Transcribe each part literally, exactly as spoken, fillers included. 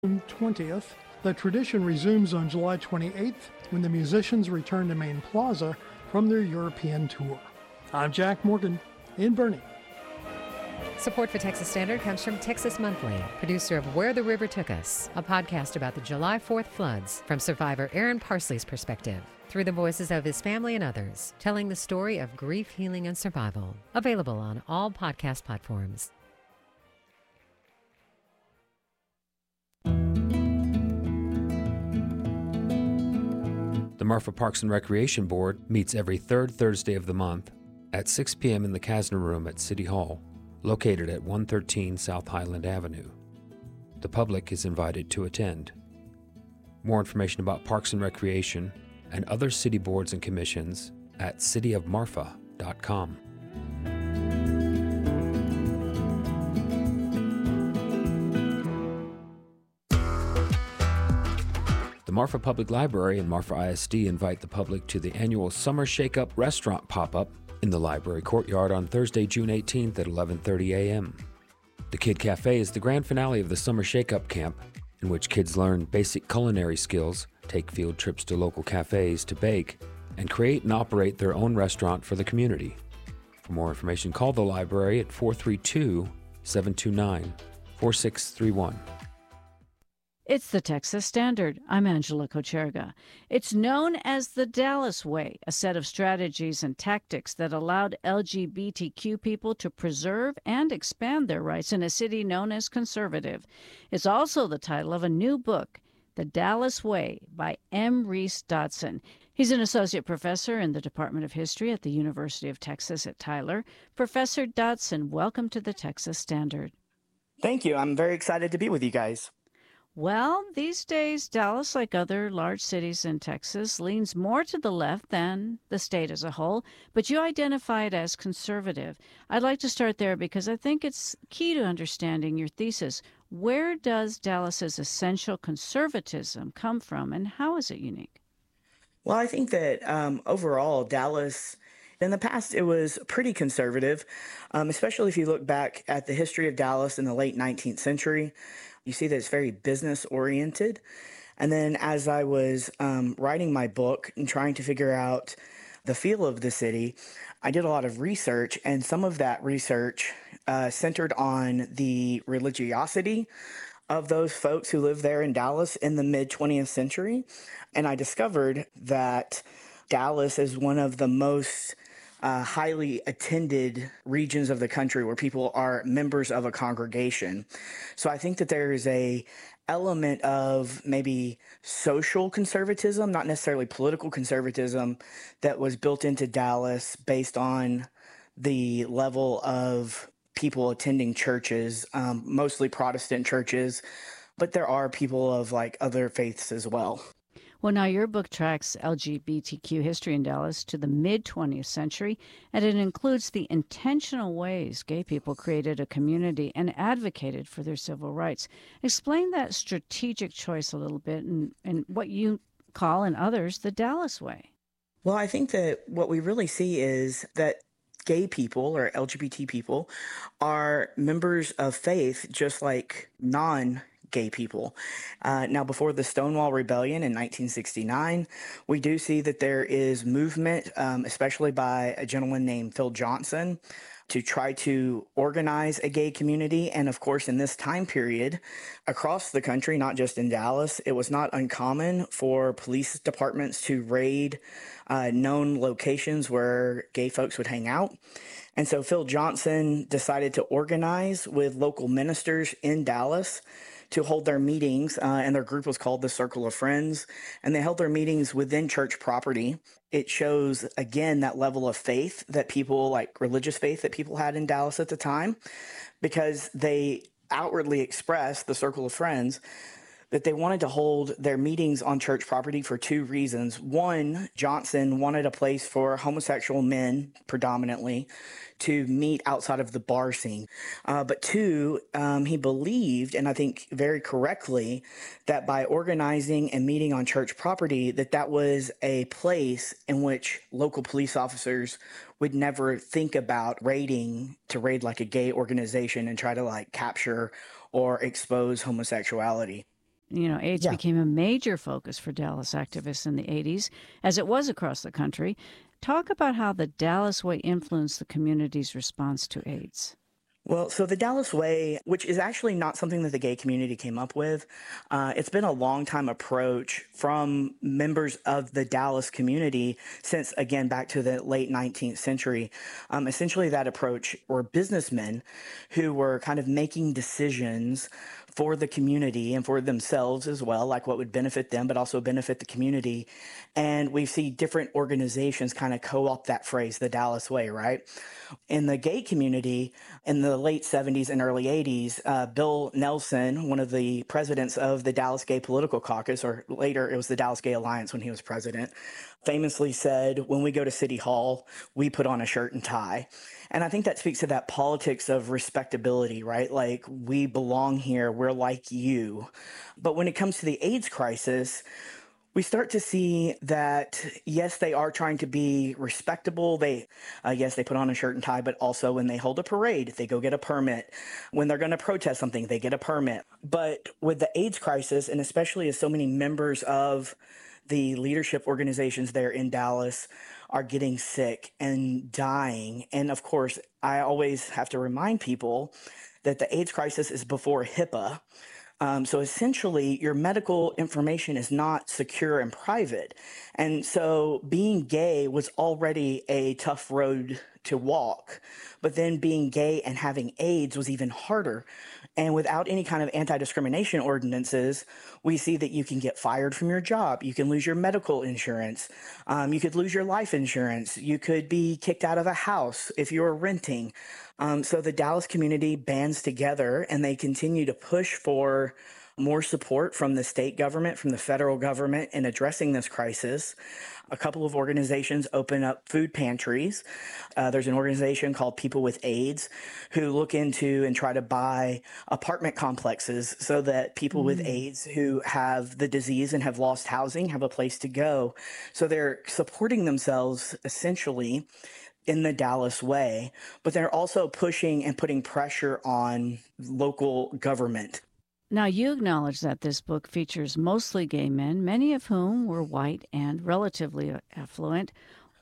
twentieth. The tradition resumes on July twenty-eighth when the musicians return to Main Plaza from their European tour. I'm Jack Morgan in Boerne. Support for Texas Standard comes from Texas Monthly, producer of Where the River Took Us, a podcast about the July fourth floods from survivor Aaron Parsley's perspective, through the voices of his family and others, telling the story of grief, healing, and survival. Available on all podcast platforms. The Marfa Parks and Recreation Board meets every third Thursday of the month at six p.m. in the Kasner Room at City Hall, located at one thirteen South Highland Avenue. The public is invited to attend. More information about Parks and Recreation and other city boards and commissions at city of marfa dot com. The Marfa Public Library and Marfa I S D invite the public to the annual Summer Shake-Up Restaurant Pop-Up in the library courtyard on Thursday, June eighteenth at eleven thirty a.m. The Kid Cafe is the grand finale of the Summer Shake-Up Camp, in which kids learn basic culinary skills, take field trips to local cafes to bake, and create and operate their own restaurant for the community. For more information, call the library at four three two, seven two nine, four six three one. It's the Texas Standard. I'm Angela Kocherga. It's known as the Dallas Way, a set of strategies and tactics that allowed L G B T Q people to preserve and expand their rights in a city known as conservative. It's also the title of a new book, The Dallas Way by M. Reese Dodson. He's an associate professor in the Department of History at the University of Texas at Tyler. Professor Dodson, welcome to the Texas Standard. Thank you. I'm very excited to be with you guys. Well, these days, Dallas, like other large cities in Texas, leans more to the left than the state as a whole, but you identify it as conservative. I'd like to start there because I think it's key to understanding your thesis. Where does Dallas's essential conservatism come from, and how is it unique? Well, I think that um, overall, Dallas, in the past, it was pretty conservative, um, especially if you look back at the history of Dallas in the late nineteenth century. You see that it's very business oriented. And then as I was um, writing my book and trying to figure out the feel of the city, I did a lot of research, and some of that research uh, centered on the religiosity of those folks who lived there in Dallas in the mid twentieth century. And I discovered that Dallas is one of the most Uh, highly attended regions of the country where people are members of a congregation. So I think that there is a element of maybe social conservatism, not necessarily political conservatism, that was built into Dallas based on the level of people attending churches, um, mostly Protestant churches, but there are people of like other faiths as well. Well, now your book tracks L G B T Q history in Dallas to the mid twentieth century, and it includes the intentional ways gay people created a community and advocated for their civil rights. Explain that strategic choice a little bit and, and what you call and others the Dallas Way. Well, I think that what we really see is that gay people or L G B T people are members of faith just like non gay people. Uh, now, before the Stonewall Rebellion in nineteen sixty-nine, we do see that there is movement, um, especially by a gentleman named Phil Johnson, to try to organize a gay community. And of course, in this time period, across the country, not just in Dallas, it was not uncommon for police departments to raid uh, known locations where gay folks would hang out. And so Phil Johnson decided to organize with local ministers in Dallas to hold their meetings, uh, and their group was called the Circle of Friends, and they held their meetings within church property. It shows, again, that level of faith that people, like religious faith that people had in Dallas at the time, because they outwardly expressed, the Circle of Friends, that they wanted to hold their meetings on church property for two reasons. One, Johnson wanted a place for homosexual men, predominantly, to meet outside of the bar scene. Uh, but two, um, he believed, and I think very correctly, that by organizing and meeting on church property, that that was a place in which local police officers would never think about raiding to raid like a gay organization and try to like capture or expose homosexuality. You know, AIDS Yeah. became a major focus for Dallas activists in the eighties, as it was across the country. Talk about how the Dallas Way influenced the community's response to AIDS. Well, so the Dallas Way, which is actually not something that the gay community came up with, uh, it's been a long time approach from members of the Dallas community since, again, back to the late nineteenth century. Um, essentially, that approach were businessmen who were kind of making decisions for the community and for themselves as well, like what would benefit them, but also benefit the community. And we see different organizations kind of co-opt that phrase, the Dallas Way, right? In the gay community, in the late seventies and early eighties, uh, Bill Nelson, one of the presidents of the Dallas Gay Political Caucus, or later it was the Dallas Gay Alliance when he was president, famously said, when we go to City Hall, we put on a shirt and tie. And I think that speaks to that politics of respectability, right? Like, we belong here, we're like you. But when it comes to the AIDS crisis, we start to see that, yes, they are trying to be respectable. They, uh, yes, they put on a shirt and tie, but also when they hold a parade, they go get a permit. When they're going to protest something, they get a permit. But with the AIDS crisis, and especially as so many members of the leadership organizations there in Dallas are getting sick and dying. And of course, I always have to remind people that the AIDS crisis is before HIPAA. Um, so essentially, your medical information is not secure and private. And so being gay was already a tough road to walk. But then being gay and having AIDS was even harder. And without any kind of anti-discrimination ordinances, we see that you can get fired from your job. You can lose your medical insurance. Um, you could lose your life insurance. You could be kicked out of a house if you're renting. Um, so the Dallas community bands together and they continue to push for more support from the state government, from the federal government in addressing this crisis. A couple of organizations open up food pantries. Uh, there's an organization called People with AIDS who look into and try to buy apartment complexes so that people mm. with AIDS who have the disease and have lost housing have a place to go. So they're supporting themselves essentially in the Dallas Way, but they're also pushing and putting pressure on local government. Now, you acknowledge that this book features mostly gay men, many of whom were white and relatively affluent.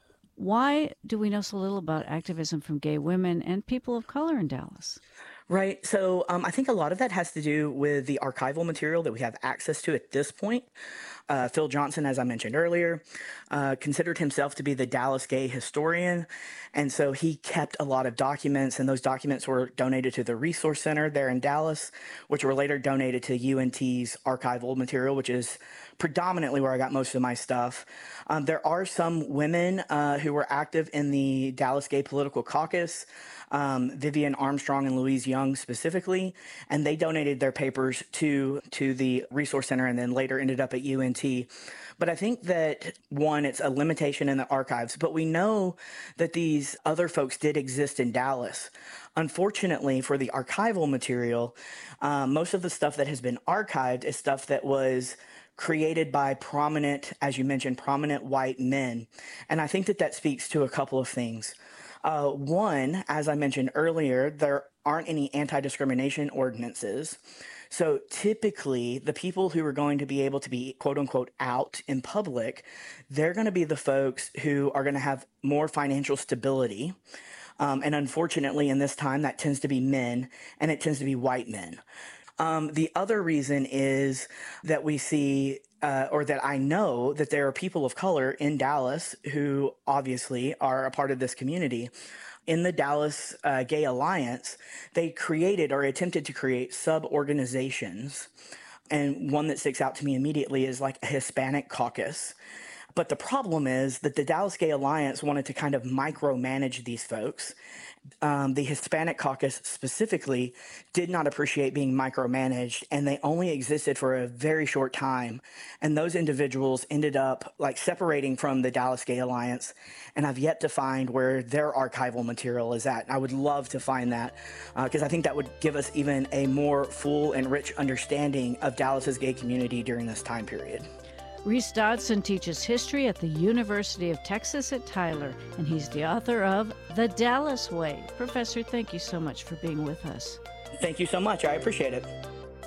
Why do we know so little about activism from gay women and people of color in Dallas? Right. So um, I think a lot of that has to do with the archival material that we have access to at this point. Uh, Phil Johnson, as I mentioned earlier, uh, considered himself to be the Dallas gay historian. And so he kept a lot of documents, and those documents were donated to the Resource Center there in Dallas, which were later donated to U N T's archival material, which is predominantly where I got most of my stuff. Um, there are some women uh, who were active in the Dallas Gay Political Caucus, um, Vivian Armstrong and Louise Young specifically, and they donated their papers to, to the Resource Center and then later ended up at U N T. But I think that, one, it's a limitation in the archives, but we know that these other folks did exist in Dallas. Unfortunately, for the archival material, um, most of the stuff that has been archived is stuff that was created by prominent, as you mentioned, prominent white men. And I think that that speaks to a couple of things. Uh, one, as I mentioned earlier, there aren't any anti-discrimination ordinances. So typically, the people who are going to be able to be, quote unquote, out in public, they're going to be the folks who are going to have more financial stability. Um, and unfortunately, in this time, that tends to be men, and it tends to be white men. Um, the other reason is that we see, uh, or that I know, that there are people of color in Dallas who obviously are a part of this community. In the Dallas uh, Gay Alliance, they created or attempted to create sub-organizations. And one that sticks out to me immediately is like a Hispanic caucus. But the problem is that the Dallas Gay Alliance wanted to kind of micromanage these folks. Um, the Hispanic caucus specifically did not appreciate being micromanaged, and they only existed for a very short time. And those individuals ended up like separating from the Dallas Gay Alliance, and I've yet to find where their archival material is at. I would love to find that because uh, I think that would give us even a more full and rich understanding of Dallas's gay community during this time period. Reese Dodson teaches history at the University of Texas at Tyler, and he's the author of The Dallas Way. Professor, thank you so much for being with us. Thank you so much. I appreciate it.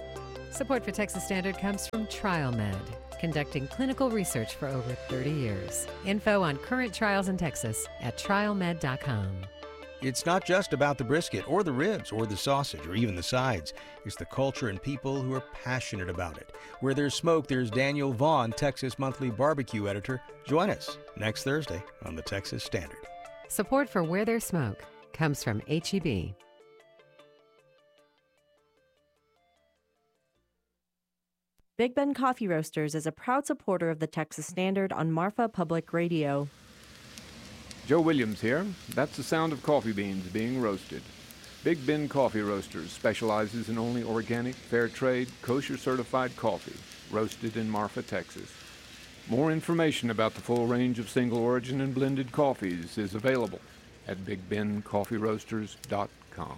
Support for Texas Standard comes from TrialMed, conducting clinical research for over thirty years. Info on current trials in Texas at trial med dot com. It's not just about the brisket or the ribs or the sausage or even the sides. It's the culture and people who are passionate about it. Where there's smoke, there's Daniel Vaughn, Texas Monthly Barbecue Editor. Join us next Thursday on the Texas Standard. Support for Where There's Smoke comes from H E B. Big Ben Coffee Roasters is a proud supporter of the Texas Standard on Marfa Public Radio. Joe Williams here. That's the sound of coffee beans being roasted. Big Ben Coffee Roasters specializes in only organic, fair trade, kosher certified coffee, roasted in Marfa, Texas. More information about the full range of single origin and blended coffees is available at big ben coffee roasters dot com.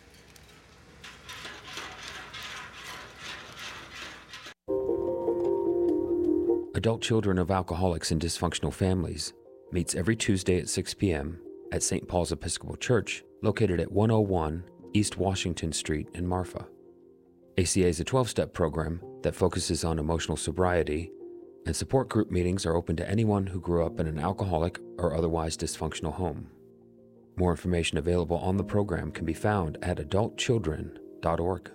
Adult Children of Alcoholics and Dysfunctional Families meets every Tuesday at six p.m. at Saint Paul's Episcopal Church, located at one oh one East Washington Street in Marfa. A C A is a twelve-step program that focuses on emotional sobriety, and support group meetings are open to anyone who grew up in an alcoholic or otherwise dysfunctional home. More information available on the program can be found at adult children dot org.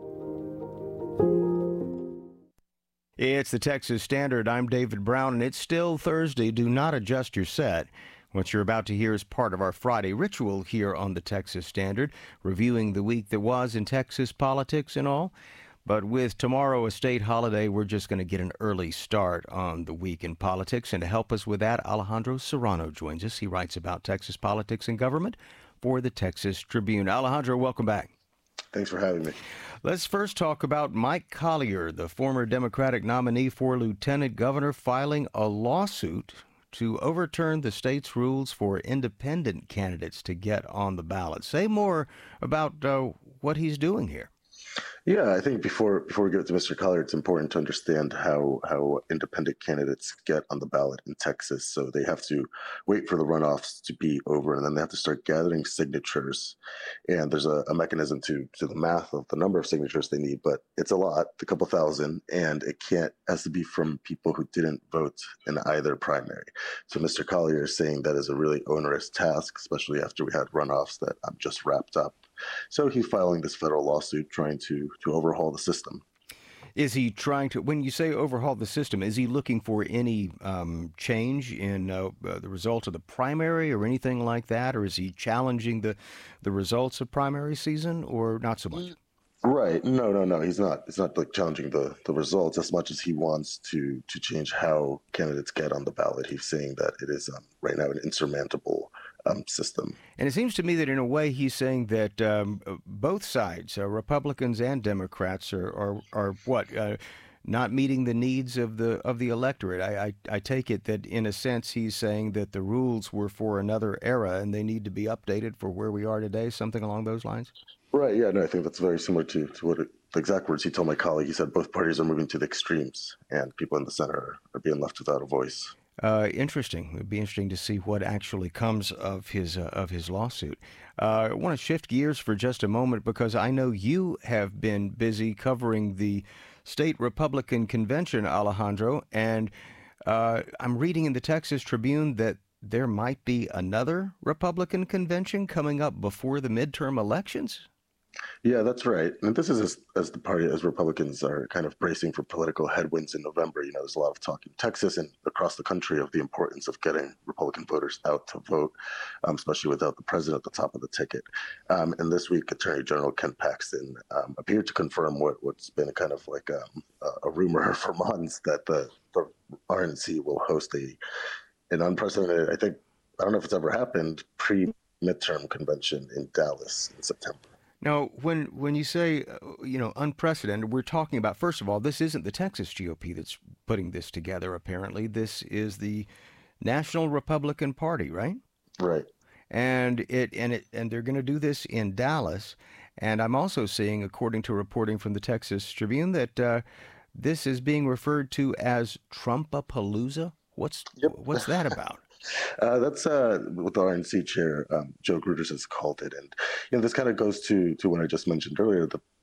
It's the Texas Standard. I'm David Brown, and it's still Thursday. Do not adjust your set. What you're about to hear is part of our Friday ritual here on the Texas Standard, reviewing the week that was in Texas politics and all. But with tomorrow a state holiday, we're just going to get an early start on the week in politics. And to help us with that, Alejandro Serrano joins us. He writes about Texas politics and government for the Texas Tribune. Alejandro, welcome back. Thanks for having me. Let's first talk about Mike Collier, the former Democratic nominee for lieutenant governor, filing a lawsuit to overturn the state's rules for independent candidates to get on the ballot. Say more about uh, what he's doing here. Yeah, I think before before we get to Mister Collier, it's important to understand how how independent candidates get on the ballot in Texas. So they have to wait for the runoffs to be over, and then they have to start gathering signatures. And there's a, a mechanism to to the math of the number of signatures they need, but it's a lot, a couple thousand, and it can't has to be from people who didn't vote in either primary. So Mister Collier is saying that is a really onerous task, especially after we had runoffs that um, just wrapped up. So he's filing this federal lawsuit trying to to overhaul the system. Is he trying to, when you say overhaul the system, is he looking for any um, change in uh, uh, the result of the primary or anything like that? Or is he challenging the, the results of primary season, or not so much? Right. No, no, no. He's not. It's not like challenging the, the results as much as he wants to to change how candidates get on the ballot. He's saying that it is um, right now an insurmountable um, system. And it seems to me that in a way he's saying that um, both sides, uh, Republicans and Democrats, are are, are what uh, not meeting the needs of the of the electorate. I, I I take it that in a sense he's saying that the rules were for another era and they need to be updated for where we are today. Something along those lines. Right. Yeah. No, I think that's very similar to, to what it, the exact words he told my colleague. He said both parties are moving to the extremes and people in the center are, are being left without a voice. Uh, interesting. It'd be interesting to see what actually comes of his uh, of his lawsuit. Uh, I want to shift gears for just a moment because I know you have been busy covering the state Republican convention, Alejandro, and uh, I'm reading in the Texas Tribune that there might be another Republican convention coming up before the midterm elections. Yeah, that's right. And this is as, as the party, as Republicans are kind of bracing for political headwinds in November. You know, there's a lot of talk in Texas and across the country of the importance of getting Republican voters out to vote, um, especially without the president at the top of the ticket. Um, and this week, Attorney General Ken Paxton um, appeared to confirm what, what's been kind of like um, a, a rumor for months that the, the R N C will host a an unprecedented, I think, I don't know if it's ever happened, pre-midterm convention in Dallas in September. Now, when when you say, uh, you know, unprecedented, we're talking about, first of all, this isn't the Texas G O P that's putting this together, apparently. This is the National Republican Party, right? Right. And it and it and they're going to do this in Dallas. And I'm also seeing, according to reporting from the Texas Tribune, that uh, this is being referred to as Trumpapalooza. What's yep. what's that about? Uh, that's uh, what the R N C chair, um, Joe Gruters, has called it. And, you know, this kind of goes to to what I just mentioned earlier. The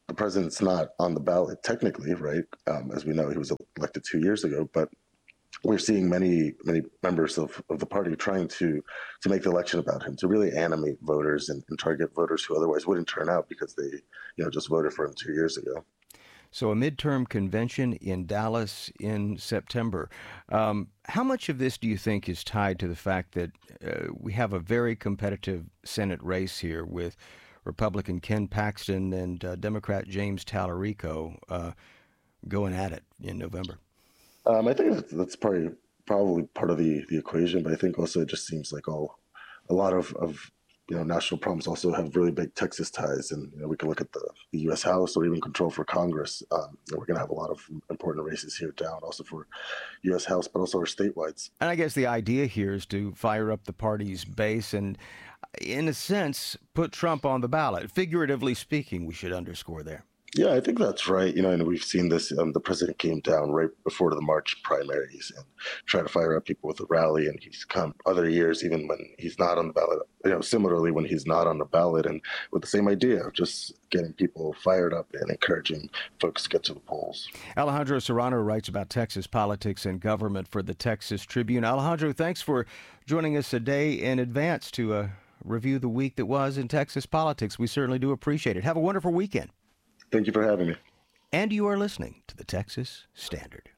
the president's not on the ballot technically, right? Um, as we know, he was elected two years ago, but we're seeing many, many members of, of the party trying to to make the election about him, to really animate voters and, and target voters who otherwise wouldn't turn out because they, you know, just voted for him two years ago. So a midterm convention in Dallas in September. Um, how much of this do you think is tied to the fact that uh, we have a very competitive Senate race here with Republican Ken Paxton and uh, Democrat James Tallarico uh, going at it in November? Um, I think that's, that's probably probably part of the, the equation, but I think also it just seems like all a lot of, of you know, national problems also have really big Texas ties. And, you know, we can look at the, the U S House or even control for Congress. Um, we're going to have a lot of important races here down also for U S House, but also our statewide. And I guess the idea here is to fire up the party's base and, in a sense, put Trump on the ballot. Figuratively speaking, we should underscore there. Yeah, I think that's right. You know, and we've seen this. Um, the president came down right before the March primaries and tried to fire up people with a rally. And he's come other years, even when he's not on the ballot, you know, similarly when he's not on the ballot, and with the same idea of just getting people fired up and encouraging folks to get to the polls. Alejandro Serrano writes about Texas politics and government for the Texas Tribune. Alejandro, thanks for joining us a day in advance to uh, review the week that was in Texas politics. We certainly do appreciate it. Have a wonderful weekend. Thank you for having me. And you are listening to the Texas Standard.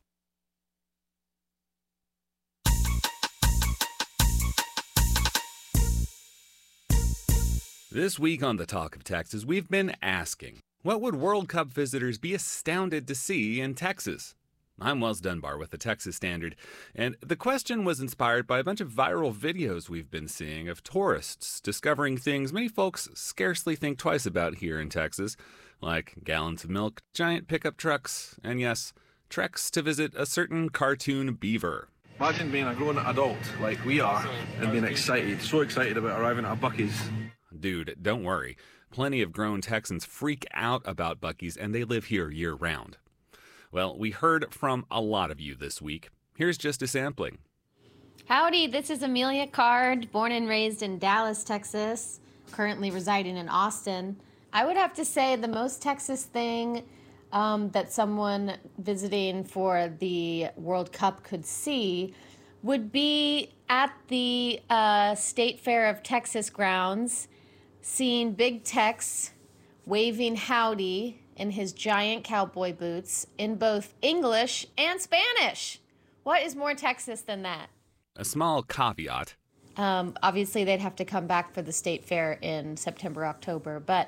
This week on the Talk of Texas, we've been asking, what would World Cup visitors be astounded to see in Texas? I'm Wells Dunbar with the Texas Standard, and the question was inspired by a bunch of viral videos we've been seeing of tourists discovering things many folks scarcely think twice about here in Texas, like gallons of milk, giant pickup trucks, and yes, treks to visit a certain cartoon beaver. Imagine being a grown adult like we are and being excited, so excited about arriving at a Buc-ee's. Dude, don't worry. Plenty of grown Texans freak out about Buc-ee's, and they live here year-round. Well, we heard from a lot of you this week. Here's just a sampling. Howdy, this is Amelia Card, born and raised in Dallas, Texas, currently residing in Austin. I would have to say the most Texas thing um, that someone visiting for the World Cup could see would be at the uh, State Fair of Texas grounds, seeing Big Tex waving howdy in his giant cowboy boots in both English and Spanish. What is more Texas than that? A small caveat. Um, obviously, they'd have to come back for the State Fair in September, October, but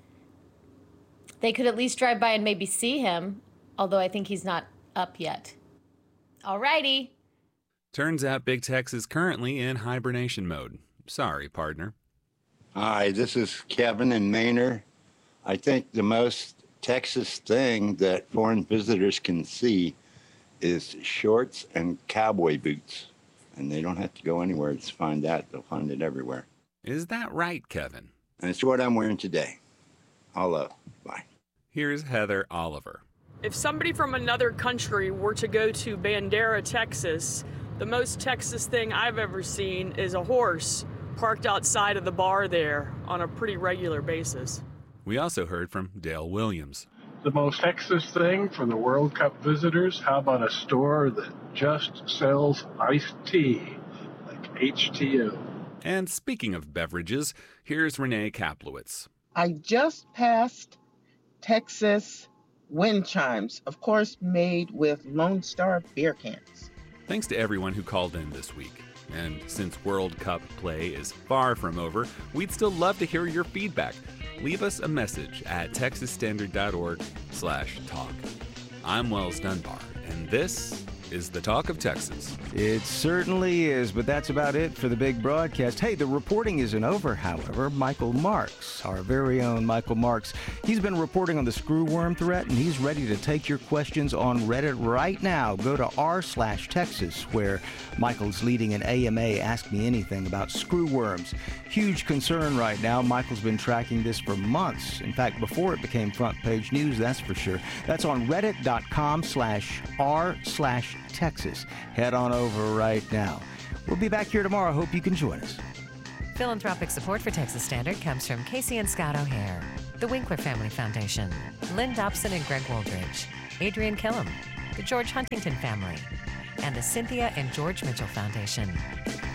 they could at least drive by and maybe see him, although I think he's not up yet. Alrighty. Turns out Big Tex is currently in hibernation mode. Sorry, partner. Hi, this is Kevin in Manor. I think the most Texas thing that foreign visitors can see is shorts and cowboy boots. And they don't have to go anywhere to find that. They'll find it everywhere. Is that right, Kevin? And it's what I'm wearing today. Hello. Bye. Here's Heather Oliver. If somebody from another country were to go to Bandera, Texas, the most Texas thing I've ever seen is a horse parked outside of the bar there on a pretty regular basis. We also heard from Dale Williams. The most Texas thing for the World Cup visitors, how about a store that just sells iced tea, like H two O? And speaking of beverages, here's Renee Kaplowitz. I just passed Texas wind chimes, of course made with Lone Star beer cans. Thanks to everyone who called in this week. And since World Cup play is far from over, we'd still love to hear your feedback. Leave us a message at texasstandard.org slash talk. I'm Wells Dunbar, and this is the Talk of Texas. It certainly is, but that's about it for the big broadcast. Hey, the reporting isn't over, however. Michael Marks, our very own Michael Marks, he's been reporting on the screwworm threat, and he's ready to take your questions on Reddit right now. Go to r slash Texas, where Michael's leading an A M A Ask Me Anything about screwworms. Huge concern right now. Michael's been tracking this for months. In fact, before it became front page news, that's for sure. That's on reddit.com slash r slash Texas. Head on over right now. We'll be back here tomorrow. Hope you can join us. Philanthropic support for Texas Standard comes from Casey and Scott O'Hare. the Winkler Family Foundation, Lynn Dobson and Greg Woldridge, Adrian Killam, the George Huntington Family, and the Cynthia and George Mitchell Foundation.